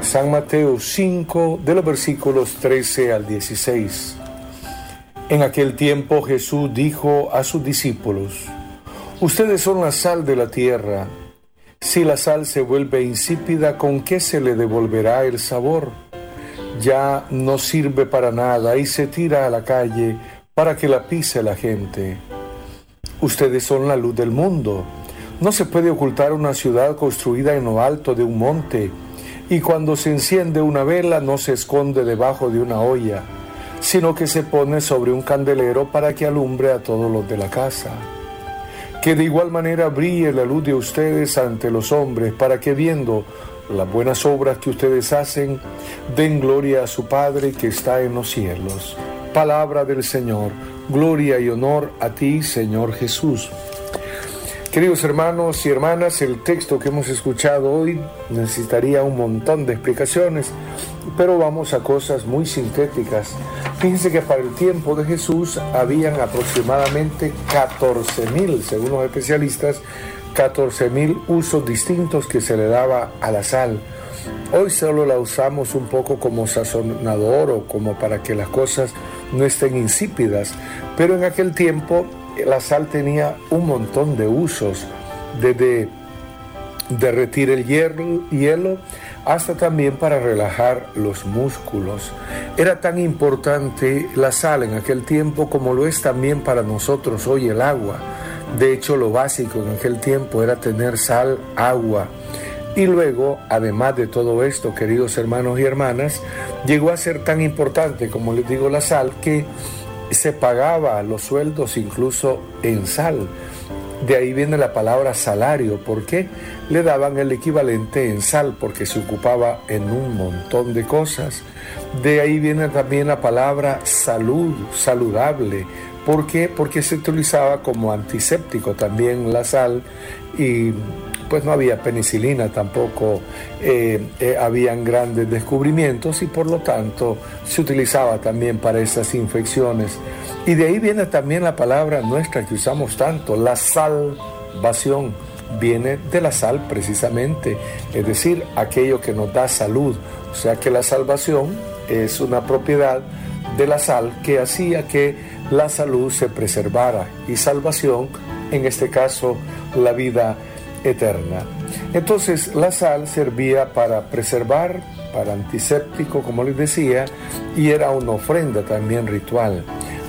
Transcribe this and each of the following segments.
San Mateo 5, de los versículos 13 al 16. En aquel tiempo Jesús dijo a sus discípulos: ustedes son la sal de la tierra. Si la sal se vuelve insípida, ¿con qué se le devolverá el sabor? Ya no sirve para nada y se tira a la calle para que la pise la gente. Ustedes son la luz del mundo. No se puede ocultar una ciudad construida en lo alto de un monte, y cuando se enciende una vela no se esconde debajo de una olla, sino que se pone sobre un candelero para que alumbre a todos los de la casa. Que de igual manera brille la luz de ustedes ante los hombres, para que viendo las buenas obras que ustedes hacen, den gloria a su Padre que está en los cielos. Palabra del Señor. Gloria y honor a ti, Señor Jesús. Queridos hermanos y hermanas, el texto que hemos escuchado hoy necesitaría un montón de explicaciones, pero vamos a cosas muy sintéticas. Fíjense que para el tiempo de Jesús habían aproximadamente 14,000, según los especialistas, 14,000 usos distintos que se le daba a la sal. Hoy solo la usamos un poco como sazonador o como para que las cosas no estén insípidas, pero en aquel tiempo la sal tenía un montón de usos, desde derretir el hielo hasta también para relajar los músculos. Era tan importante la sal en aquel tiempo como lo es también para nosotros hoy el agua. De hecho, lo básico en aquel tiempo era tener sal, agua. Y luego, además de todo esto, queridos hermanos y hermanas, llegó a ser tan importante, como les digo, la sal, que se pagaba los sueldos incluso en sal. De ahí viene la palabra salario, porque le daban el equivalente en sal, porque se ocupaba en un montón de cosas. De ahí viene también la palabra salud, saludable. ¿Por qué? Porque se utilizaba como antiséptico también la sal, y pues no había penicilina tampoco, habían grandes descubrimientos y por lo tanto se utilizaba también para esas infecciones. Y de ahí viene también la palabra nuestra que usamos tanto, la salvación, viene de la sal precisamente, es decir, aquello que nos da salud. O sea que la salvación es una propiedad de la sal que hacía que la salud se preservara, y salvación, en este caso, la vida eterna. Entonces la sal servía para preservar, para antiséptico, como les decía, y era una ofrenda también ritual.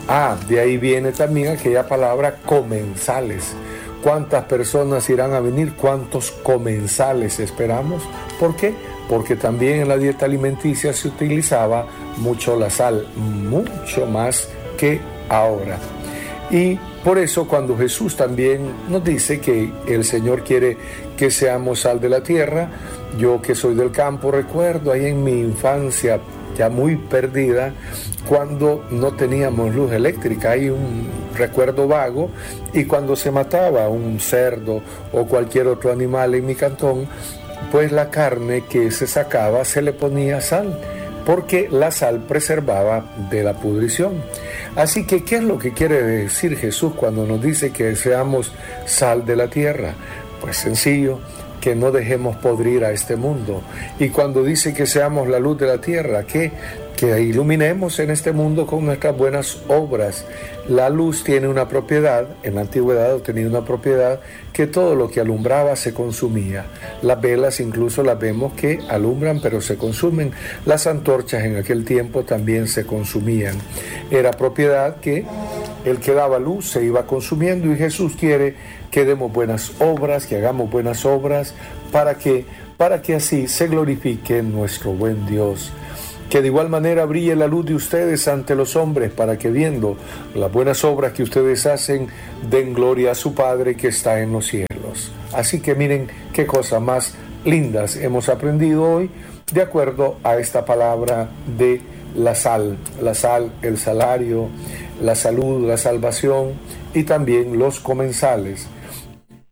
De ahí viene también aquella palabra comensales. ¿Cuántas personas irán a venir? ¿Cuántos comensales esperamos? ¿Por qué? Porque también en la dieta alimenticia se utilizaba mucho la sal, mucho más que ahora. Y por eso cuando Jesús también nos dice que el Señor quiere que seamos sal de la tierra, yo que soy del campo recuerdo ahí en mi infancia ya muy perdida, cuando no teníamos luz eléctrica, hay un recuerdo vago, y cuando se mataba un cerdo o cualquier otro animal en mi cantón, pues la carne que se sacaba se le ponía sal, porque la sal preservaba de la pudrición. Así que, ¿qué es lo que quiere decir Jesús cuando nos dice que seamos sal de la tierra? Pues sencillo, que no dejemos podrir a este mundo. Y cuando dice que seamos la luz de la tierra, que iluminemos en este mundo con nuestras buenas obras. La luz tiene una propiedad, en la antigüedad tenía una propiedad, que todo lo que alumbraba se consumía. Las velas incluso las vemos que alumbran pero se consumen. Las antorchas en aquel tiempo también se consumían. Era propiedad que el que daba luz se iba consumiendo, y Jesús quiere que demos buenas obras, que hagamos buenas obras, para que así se glorifique nuestro buen Dios. Que de igual manera brille la luz de ustedes ante los hombres, para que viendo las buenas obras que ustedes hacen, den gloria a su Padre que está en los cielos. Así que miren qué cosas más lindas hemos aprendido hoy, de acuerdo a esta palabra de la sal, el salario, la salud, la salvación, y también los comensales.